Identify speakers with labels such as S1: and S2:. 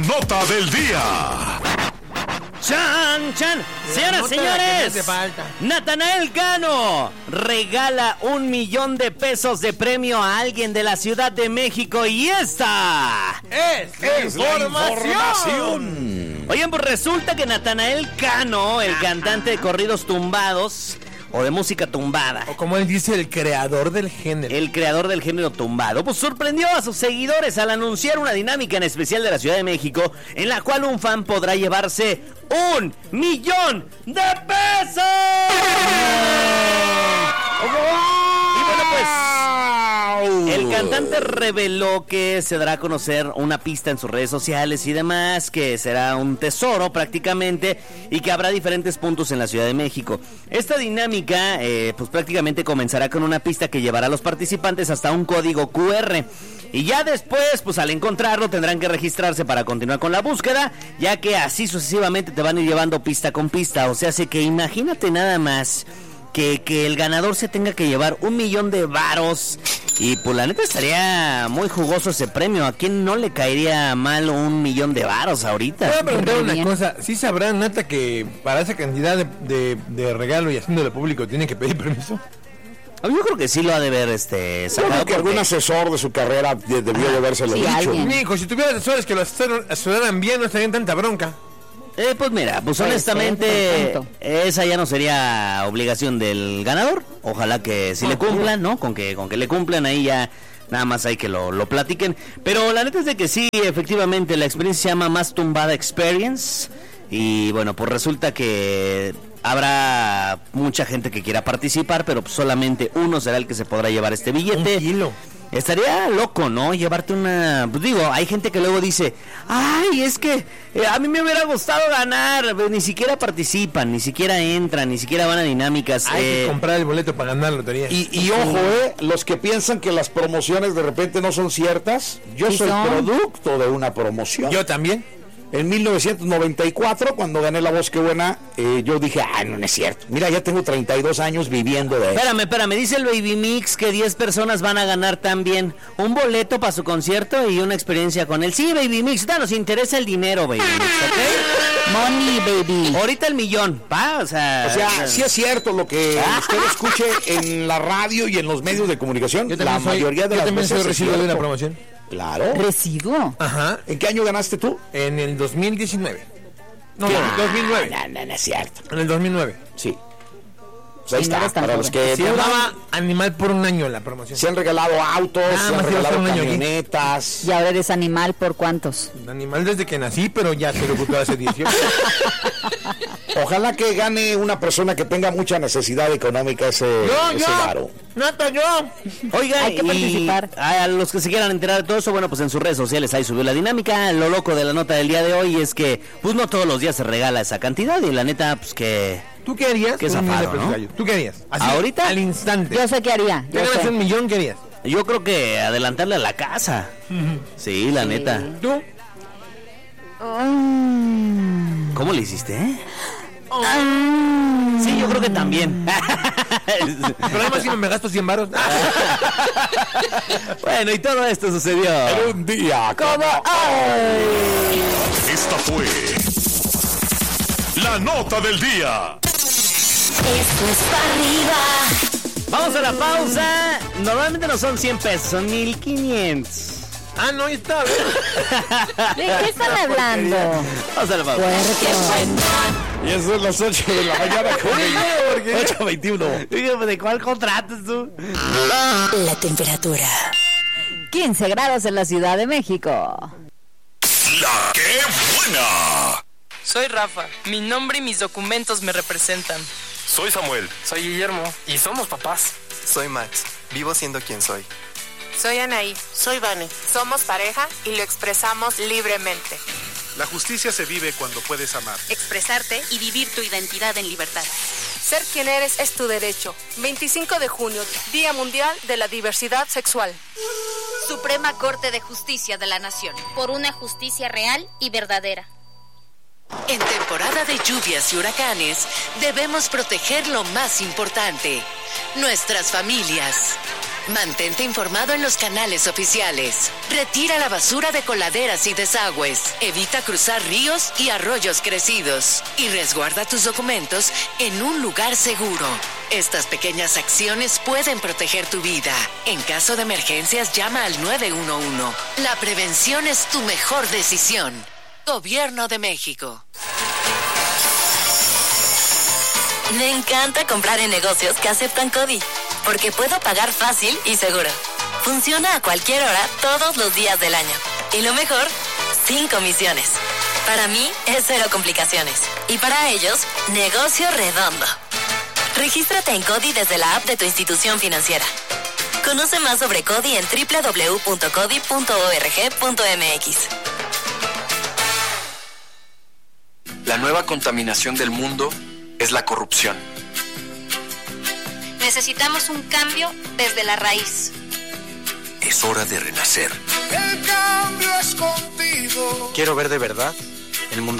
S1: nota del día.
S2: ¡Chan, chan! Señoras, señores, Natanael Cano regala $1,000,000 de premio a alguien de la Ciudad de México y esta
S1: es información.
S2: Oigan, pues resulta que Natanael Cano, el cantante de corridos tumbados o de música tumbada,
S3: o como él dice, el creador del género.
S2: El creador del género tumbado, pues sorprendió a sus seguidores al anunciar una dinámica en especial de la Ciudad de México, en la cual un fan podrá llevarse $1,000,000. Y bueno, pues el cantante reveló que se dará a conocer una pista en sus redes sociales y demás, que será un tesoro prácticamente, y que habrá diferentes puntos en la Ciudad de México. Esta dinámica pues prácticamente comenzará con una pista que llevará a los participantes hasta un código QR. Y ya después, pues al encontrarlo tendrán que registrarse para continuar con la búsqueda, ya que así sucesivamente te van a ir llevando pista con pista. O sea, que imagínate nada más que el ganador se tenga que llevar $1,000,000. Y pues la neta estaría muy jugoso ese premio. ¿A quién no le caería mal $1,000,000 ahorita?
S3: Voy a preguntar una cosa. ¿Sí sabrá, Nata, que para esa cantidad de regalo y haciéndole público tiene que pedir permiso?
S2: Yo creo que sí lo ha de ver sacado.
S4: Creo que algún asesor de su carrera debió de habérselo dicho.
S3: Hijo, si tuviera asesores que lo asesoraran bien, no estarían tanta bronca.
S2: Pues mira, pues honestamente esa ya no sería obligación del ganador. Ojalá que si le cumplan, ¿no? Con que le cumplan ahí ya nada más hay que lo platiquen. Pero la neta es de que sí, efectivamente la experiencia se llama Más Tumbada Experience. Y bueno, pues resulta que habrá mucha gente que quiera participar, pero solamente uno será el que se podrá llevar este billete.
S3: $1 kilo.
S2: Estaría loco, ¿no? Llevarte una... Pues digo, hay gente que luego dice, ay, es que a mí me hubiera gustado ganar. Pero ni siquiera participan, ni siquiera entran, ni siquiera van a dinámicas.
S3: Hay que comprar el boleto para ganar la lotería.
S4: Y ojo, los que piensan que las promociones de repente no son ciertas, yo soy producto de una promoción.
S3: Yo también.
S4: En 1994, cuando gané La Voz Qué Buena, yo dije, no es cierto. Mira, ya tengo 32 años viviendo de eso.
S2: Espérame, dice el Baby Mix que 10 personas van a ganar también un boleto para su concierto y una experiencia con él. Sí, Baby Mix, nos interesa el dinero, Baby Mix, ¿ok?
S5: Money, baby.
S2: Ahorita el $1,000,000, ¿va? O sea,
S4: sí es cierto lo que usted escuche en la radio y en los medios de comunicación. La mayoría de las veces
S3: soy recibo de una promoción.
S4: Claro.
S5: ¿Residuo?
S4: Ajá. ¿En qué año ganaste tú?
S3: En el 2019. No, 2009.
S4: No es cierto.
S3: En el 2009.
S4: Sí. Pues ahí está, para los que...
S3: Se daba animal por un año la promoción.
S4: Se han regalado autos, se han regalado camionetas.
S5: ¿Y ahora eres animal por cuántos?
S3: Animal desde que nací, pero ya se lo ocupó hace 18.
S4: Ojalá que gane una persona que tenga mucha necesidad económica ese varo.
S3: Nata, yo.
S2: Oigan,
S5: hay que participar.
S2: A los que se quieran enterar de todo eso, bueno, pues en sus redes sociales ahí subió la dinámica. Lo loco de la nota del día de hoy es que pues no todos los días se regala esa cantidad y la neta, pues que...
S3: ¿Tú qué harías?
S2: ¿Qué zafado, no?
S3: ¿Tú qué harías?
S2: Así, ¿ahorita?
S3: Al instante.
S5: Yo sé qué haría.
S3: ¿Te ganas $1,000,000? ¿Qué harías?
S2: Yo creo que adelantarle a la casa. Sí, la neta.
S3: ¿Tú?
S2: ¿Cómo le hiciste, Sí, yo creo que también.
S3: Pero además si me gasto 100 varos.
S2: Bueno, y todo esto sucedió
S4: en un día como
S1: hoy. Esta fue la nota del día.
S6: Esto es para arriba.
S2: Vamos a la pausa. Normalmente no son 100 pesos, son 1,500.
S3: No está.
S5: ¿De qué están hablando?
S2: Vamos a la pausa.
S4: Y eso es las 8 de la mañana con 8:21.
S2: ¿De cuál contratas tú?
S6: La temperatura.
S5: 15 grados en la Ciudad de México.
S1: ¡La qué buena!
S7: Soy Rafa. Mi nombre y mis documentos me representan.
S1: Soy Samuel.
S8: Soy Guillermo. Y somos papás.
S9: Soy Max. Vivo siendo quien soy.
S10: Soy Anaí.
S11: Soy Vane.
S10: Somos pareja y lo expresamos libremente.
S12: La justicia se vive cuando puedes amar,
S13: expresarte y vivir tu identidad en libertad.
S10: Ser quien eres es tu derecho. 25 de junio, Día Mundial de la Diversidad Sexual.
S13: Suprema Corte de Justicia de la Nación.
S14: Por una justicia real y verdadera.
S15: En temporada de lluvias y huracanes, debemos proteger lo más importante, nuestras familias. Mantente informado en los canales oficiales. Retira la basura de coladeras y desagües. Evita cruzar ríos y arroyos crecidos. Y resguarda tus documentos en un lugar seguro. Estas pequeñas acciones pueden proteger tu vida. En caso de emergencias, llama al 911. La prevención es tu mejor decisión. Gobierno de México.
S13: Me encanta comprar en negocios que aceptan CODI, porque puedo pagar fácil y seguro. Funciona a cualquier hora, todos los días del año. Y lo mejor, sin comisiones. Para mí es cero complicaciones. Y para ellos, negocio redondo. Regístrate en CODI desde la app de tu institución financiera. Conoce más sobre CODI en www.codi.org.mx.
S11: La nueva contaminación del mundo es la corrupción.
S14: Necesitamos un cambio desde la raíz.
S11: Es hora de renacer.
S16: El cambio es contigo.
S9: Quiero ver de verdad el mundo